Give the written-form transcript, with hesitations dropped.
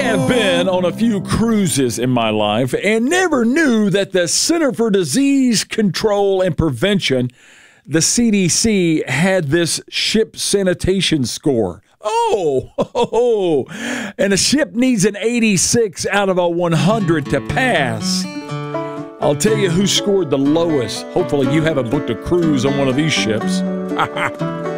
have been on a few cruises in my life and never knew that the Center for Disease Control and Prevention, the CDC, had this ship sanitation score. Oh, and a ship needs an 86 out of a 100 to pass. I'll tell you who scored the lowest. Hopefully you haven't booked a cruise on one of these ships.